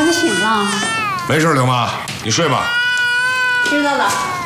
醒了。 没事，刘妈，你睡吧。 知道了。